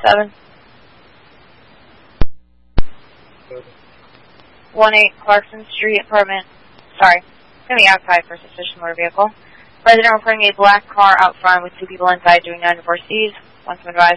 7. 18 Clarkson Street, apartment. Sorry, it's going to be outside for suspicious motor vehicle. Resident reporting a black car out front with 2 people inside doing 9-4Cs. Once advised.